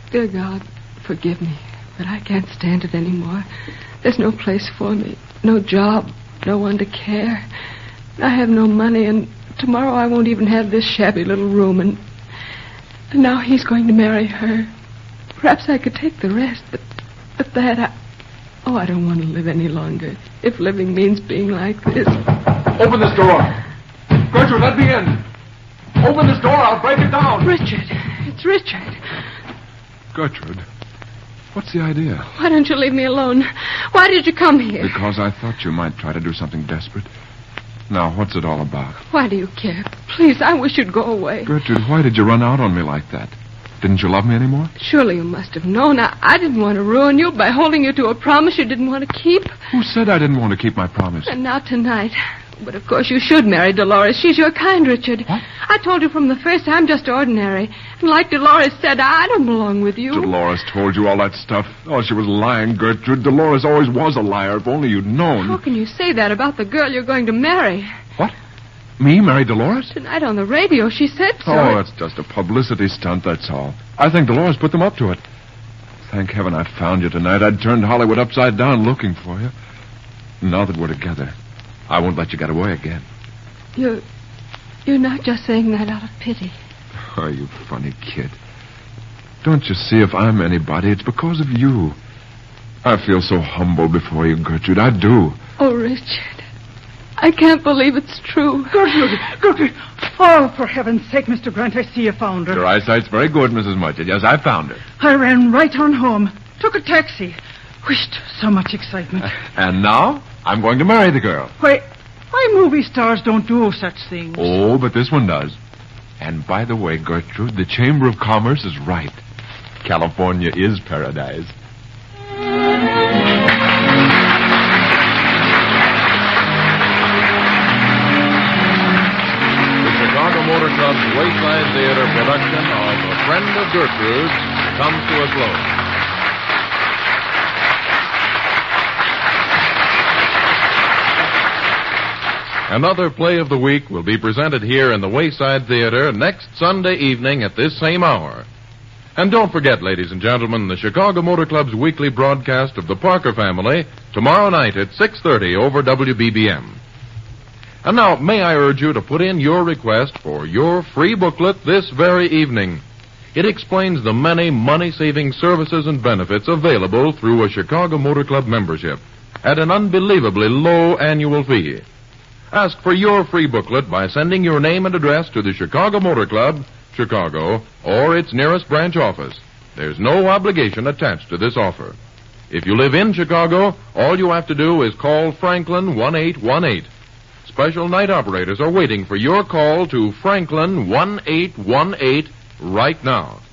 Dear God, forgive me, but I can't stand it anymore. There's no place for me, no job, no one to care. I have no money, and tomorrow I won't even have this shabby little room, and now he's going to marry her. Perhaps I could take the rest, but that, I don't want to live any longer. If living means being like this. Open this door. Gertrude, let me in. Open this door, I'll break it down. Richard. It's Richard. Gertrude, what's the idea? Why don't you leave me alone? Why did you come here? Because I thought you might try to do something desperate. Now, what's it all about? Why do you care? Please, I wish you'd go away. Gertrude, why did you run out on me like that? Didn't you love me anymore? Surely you must have known. I didn't want to ruin you by holding you to a promise you didn't want to keep. Who said I didn't want to keep my promise? And now tonight. But of course you should marry Dolores. She's your kind, Richard. What? I told you from the first I'm just ordinary. And like Dolores said, I don't belong with you. Dolores told you all that stuff. Oh, she was lying, Gertrude. Dolores always was a liar, if only you'd known. How can you say that about the girl you're going to marry? What? Me marry Dolores? Tonight on the radio, she said so. Oh, it's just a publicity stunt, that's all. I think Dolores put them up to it. Thank heaven I found you tonight. I'd turned Hollywood upside down looking for you. Now that we're together, I won't let you get away again. You're not just saying that out of pity. Oh, you funny kid. Don't you see, if I'm anybody, it's because of you. I feel so humble before you, Gertrude. I do. Oh, Richard, I can't believe it's true. Gertrude. Oh, for heaven's sake, Mr. Grant, I see you found her. Your eyesight's very good, Mrs. Mudgett. Yes, I found her. I ran right on home. Took a taxi. Wished so much excitement. And now, I'm going to marry the girl. Why movie stars don't do such things. Oh, but this one does. And by the way, Gertrude, the Chamber of Commerce is right. California is paradise. Chicago Motor Club's Wayside Theater production of A Friend of Gertrude comes to a close. Another play of the week will be presented here in the Wayside Theater next Sunday evening at this same hour. And don't forget, ladies and gentlemen, the Chicago Motor Club's weekly broadcast of The Parker Family tomorrow night at 6:30 over WBBM. And now, may I urge you to put in your request for your free booklet this very evening. It explains the many money-saving services and benefits available through a Chicago Motor Club membership at an unbelievably low annual fee. Ask for your free booklet by sending your name and address to the Chicago Motor Club, Chicago, or its nearest branch office. There's no obligation attached to this offer. If you live in Chicago, all you have to do is call Franklin 1818. Special night operators are waiting for your call to Franklin 1818 right now.